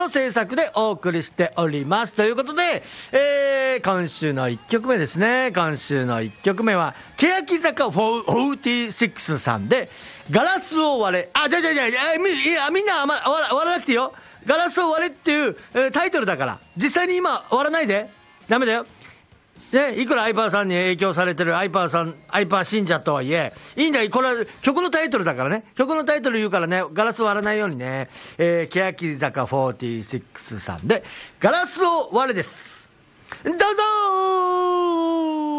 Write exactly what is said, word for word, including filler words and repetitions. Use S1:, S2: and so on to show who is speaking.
S1: の制作でお送りしております。ということで、えー、今週のいっきょくめですね。今週のいっきょくめは、欅坂フォーティーシックスさんで、ガラスを割れ。あ、じゃじゃじゃじゃ、み、いや、みんな、ま、割ら、割らなくていいよ。ガラスを割れっていう、えー、タイトルだから。実際に今、割らないで。ダメだよ。ね、いくらアイパーさんに影響されてるアイパーさん、アイパー信者とはいえ、いいんだよ、これは曲のタイトルだからね、曲のタイトル言うからね、ガラス割らないようにね、えー、欅坂フォーティーシックスさんで、ガラスを割れです。どうぞー。